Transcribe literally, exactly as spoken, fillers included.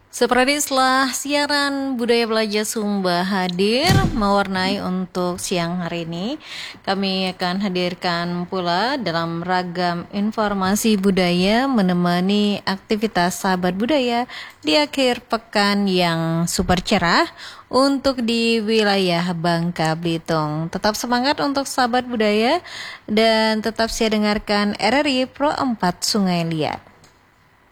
Seperti setelah siaran Budaya Belajar Sumba hadir mewarnai untuk siang hari ini, kami akan hadirkan pula dalam ragam informasi budaya menemani aktivitas sahabat budaya di akhir pekan yang super cerah untuk di wilayah Bangka Belitung. Tetap semangat untuk sahabat budaya dan tetap siap dengarkan R R I Pro empat Sungai Liat.